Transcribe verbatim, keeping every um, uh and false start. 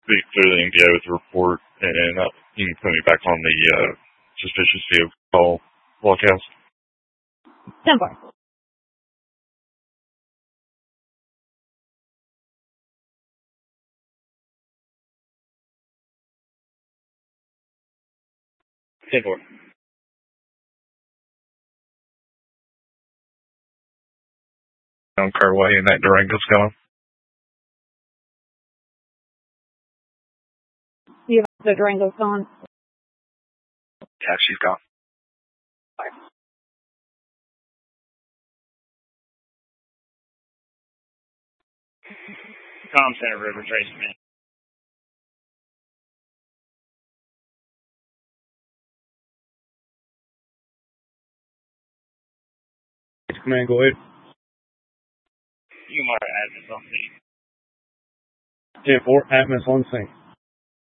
speak through the N P O with the report, and uh, you can put me back on the uh, suspicious vehicle call broadcast. ten four. ten four. On Carway, and that Durango's gone. You have the Durango's gone. Yeah, she's gone. Com Center River Trace man. Command, go ahead. You might have admins on scene. ten four, admins on scene.